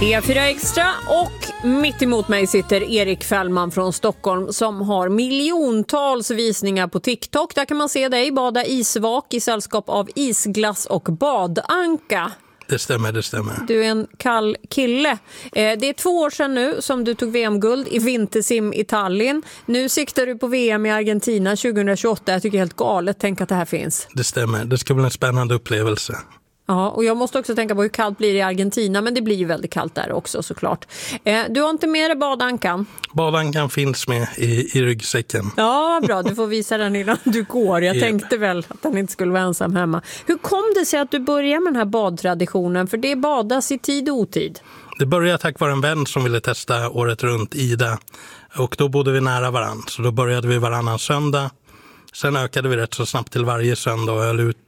E4 Extra och mitt emot mig sitter Erik Fällman från Stockholm som har miljontals visningar på TikTok. Där kan man se dig bada isvak i sällskap av isglass och badanka. Det stämmer. Du är en kall kille. Det är 2 år sedan nu som du tog VM-guld i vintersim i Tallinn. Nu siktar du på VM i Argentina 2028. Jag tycker det är helt galet. Tänk att det här finns. Det stämmer. Det ska bli en spännande upplevelse. Ja, och jag måste också tänka på hur kallt blir det i Argentina, men det blir ju väldigt kallt där också såklart. Du har inte med dig badankan? Badankan finns med i ryggsäcken. Ja, bra. Du får visa den innan du går. Jag tänkte väl att den inte skulle vara ensam hemma. Hur kom det sig att du började med den här badtraditionen? För det badas i tid och otid. Det började tack vare en vän som ville testa året runt, Ida. Och då bodde vi nära varann. Så då började vi varannan söndag. Sen ökade vi rätt så snabbt till varje söndag och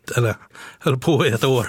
höll på i ett år.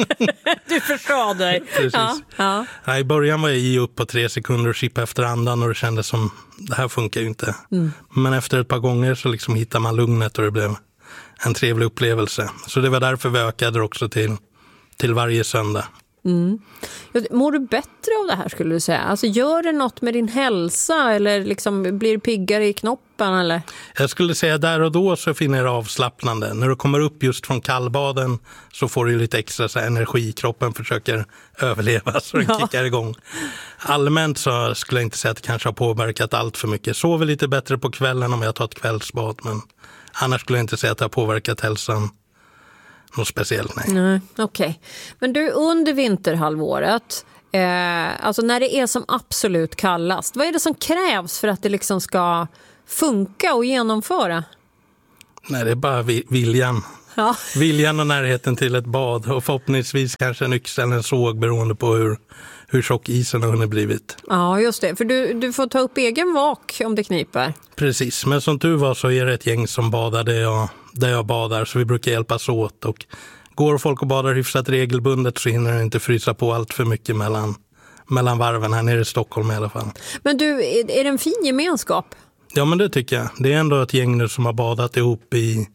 Du förstår dig. Precis. Ja. I början var jag i upp på 3 sekunder och chippa efter andan och det kändes som, det här funkar ju inte. Men efter ett par gånger så liksom hittar man lugnet och det blev en trevlig upplevelse. Så det var därför vi ökade också till varje söndag. Mår du bättre av det här skulle du säga? Alltså gör det något med din hälsa eller liksom blir du piggare i knoppen eller? Jag skulle säga där och då så finner jag det avslappnande. När du kommer upp just från kallbaden så får du lite extra så energi. Kroppen försöker överleva så den kickar igång. Allmänt så skulle jag inte säga att det kanske har påverkat allt för mycket. Sover lite bättre på kvällen om jag tar ett kvällsbad, men annars skulle jag inte säga att det har påverkat hälsan något speciellt, nej. Okej. Men du, under vinterhalvåret, alltså när det är som absolut kallast, vad är det som krävs för att det liksom ska funka och genomföra? Nej, det är bara viljan. Ja. Viljan och närheten till ett bad och förhoppningsvis kanske en yxa eller en såg beroende på hur tjock isen har hunnit blivit. Ja, just det. För du får ta upp egen vak om det kniper. Precis, men som du var så är det ett gäng som badar där jag badar, så vi brukar hjälpas åt. Och går folk och badar hyfsat regelbundet så hinner det inte frysa på allt för mycket mellan varven här nere i Stockholm i alla fall. Men du, är det en fin gemenskap? Ja, men det tycker jag. Det är ändå ett gäng nu som har badat ihop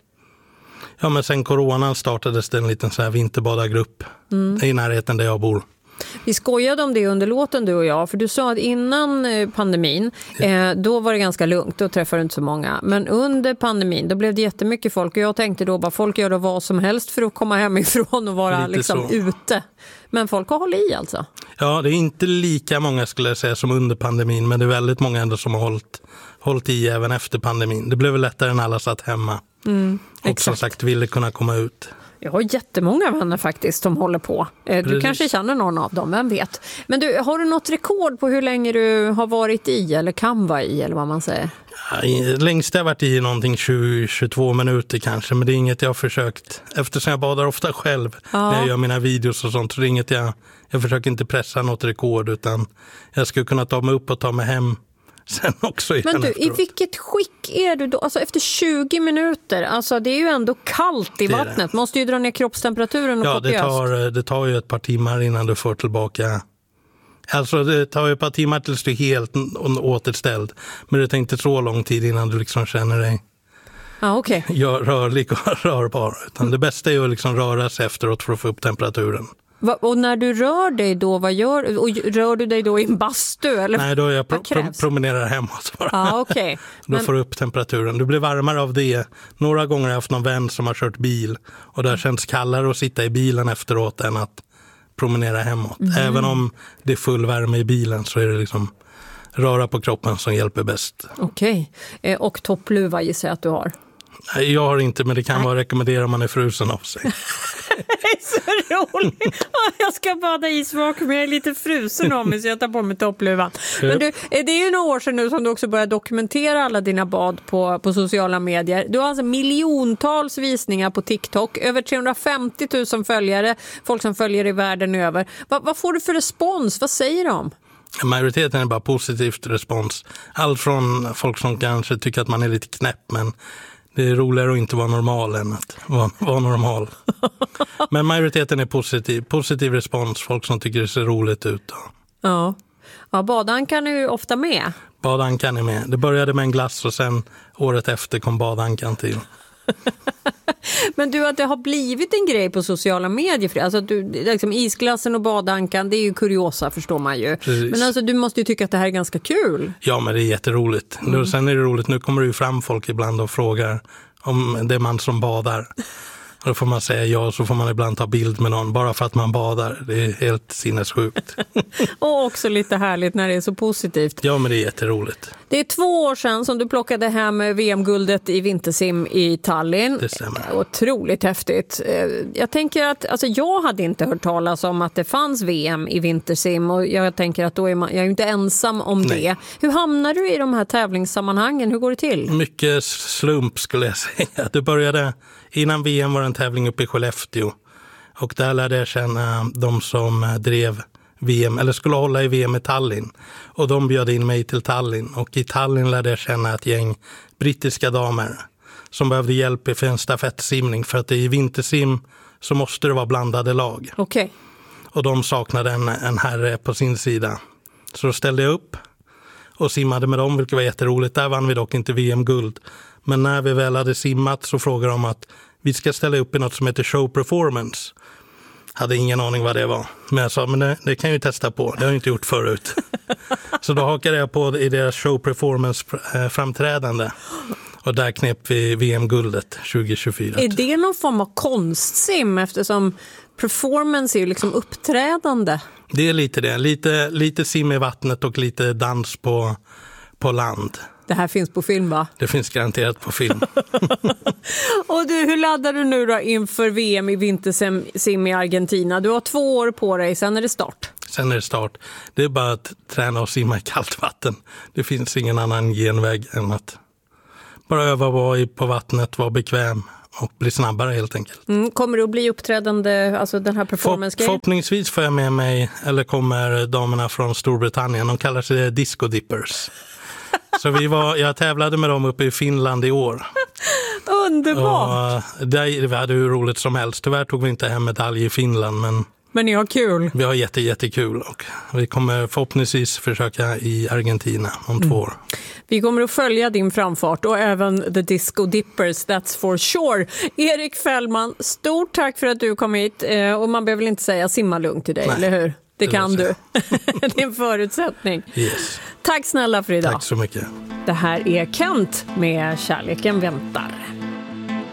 men sen coronan startades det en liten så här vinterbadargrupp i närheten där jag bor. Vi skojade om det under låten du och jag, för du sa att innan pandemin då var det ganska lugnt, då träffade du inte så många. Men under pandemin då blev det jättemycket folk och jag tänkte då bara folk gör då vad som helst för att komma hemifrån och vara liksom ute. Men folk har hållit i alltså? Ja, det är inte lika många skulle jag säga som under pandemin, men det är väldigt många ändå som har hållit i även efter pandemin. Det blev väl lättare än alla satt hemma och som sagt ville kunna komma ut. Jag har jättemånga vänner faktiskt som håller på. Du kanske känner någon av dem, vem vet. Men du, har du något rekord på hur länge du har varit i eller kan vara i eller vad man säger? Ja, längst jag har varit i någonting 20-22 minuter kanske, men det är inget jag har försökt. Eftersom jag badar ofta själv när jag gör mina videos och sånt, så det är inget jag försöker inte pressa något rekord, utan jag skulle kunna ta mig upp och ta mig hem sen också. Men du, efteråt. I vilket skick är du då? Alltså efter 20 minuter, alltså det är ju ändå kallt i vattnet. Måste ju dra ner kroppstemperaturen och det tar ju ett par timmar innan du får tillbaka. Alltså det tar ju ett par timmar tills du är helt återställd. Men det tar inte så lång tid innan du liksom känner dig rörlig och rörbar. Utan det bästa är ju att liksom röra sig efteråt för att få upp temperaturen. Och när du rör dig då, vad gör du? Och rör du dig då i en bastu? Eller? Nej, då jag promenerar hemåt bara. Då får du upp temperaturen. Du blir varmare av det. Några gånger har jag haft någon vän som har kört bil. Och det känns kallare att sitta i bilen efteråt än att promenera hemåt. Även om det är full värme i bilen så är det liksom röra på kroppen som hjälper bäst. Och toppluva gissar jag att du har? Nej, jag har inte, men det kan vara rekommendera om man är frusen av sig. Det är så roligt. Jag ska bada isvak men jag är lite frusen av mig så jag tar på mig toppluvan. Men du, det är ju några år sedan nu som du också börjar dokumentera alla dina bad på sociala medier. Du har alltså miljontals visningar på TikTok, över 350 000 följare, folk som följer i världen över. Vad får du för respons? Vad säger de? Majoriteten är bara positivt respons. Allt från folk som kanske tycker att man är lite knäpp, men det är roligare att inte vara normal än att vara normal. Men majoriteten är positiv respons. Folk som tycker det ser roligt ut. Ja, badankan är ju ofta med. Badankan är med. Det började med en glass och sen året efter kom badankan till. Men du, att det har blivit en grej på sociala medier, alltså att du, liksom, isglassen och badankan, det är ju kuriosa, förstår man ju. Precis. Men alltså, du måste ju tycka att det här är ganska kul. Ja, men det är jätteroligt. Sen är det roligt, nu kommer det ju fram folk ibland och frågar om det är man som badar. Då får man säga ja, så får man ibland ta bild med någon bara för att man badar. Det är helt sinnessjukt. Och också lite härligt när det är så positivt. Ja, men det är jätteroligt. Det är 2 år sedan som du plockade hem VM-guldet i vintersim i Tallinn. Det stämmer. Otroligt häftigt. Jag tänker att, alltså jag hade inte hört talas om att det fanns VM i vintersim, och jag tänker att då är jag är inte ensam om det. Hur hamnar du i de här tävlingssammanhangen? Hur går det till? Mycket slump skulle jag säga. Det började innan VM, var en tävling uppe i Skellefteå. Och där lärde jag känna de som drev VM, eller skulle hålla i VM i Tallinn. Och de bjöd in mig till Tallinn. Och i Tallinn lärde jag känna ett gäng brittiska damer som behövde hjälp för en stafettsimning. För att i vintersim så måste det vara blandade lag. Okay. Och de saknade en herre på sin sida. Så då ställde jag upp och simmade med dem, vilket var jätteroligt. Där vann vi dock inte VM-guld. Men när vi väl hade simmat så frågade de att vi ska ställa upp i något som heter show performance. Hade ingen aning vad det var. Men jag sa, men det kan jag ju testa på. Det har jag inte gjort förut. Så då hakade jag på i deras show performance framträdande. Och där knep vi VM-guldet 2024. Är det någon form av konstsim, eftersom performance är ju liksom uppträdande? Det är lite det. Lite sim i vattnet och lite dans på land. Det här finns på film, va? Det finns garanterat på film. Och du, hur laddar du nu då inför VM i vintersim i Argentina? Du har 2 år på dig, sen är det start. Sen är det start. Det är bara att träna och simma i kallt vatten. Det finns ingen annan genväg än att bara öva, vara på vattnet, vara bekväm och bli snabbare helt enkelt. Kommer det att bli uppträdande, alltså den här performance-grejen? Förhoppningsvis får jag med mig, eller kommer damerna från Storbritannien, de kallar sig Disco Dippers. Så jag tävlade med dem uppe i Finland i år. Underbart! Och det hade hur roligt som helst. Tyvärr tog vi inte hem medalj i Finland, men ni har kul. Vi har jättekul, och vi kommer förhoppningsvis försöka i Argentina om 2 år. Vi kommer att följa din framfart och även The Disco Dippers, that's for sure. Erik Fällman, stort tack för att du kom hit. Och man behöver väl inte säga simma lugnt till dig, eller hur? Det kan du. Det är en förutsättning. Yes. Tack snälla för idag. Tack så mycket. Det här är Kent med Kärleken väntar.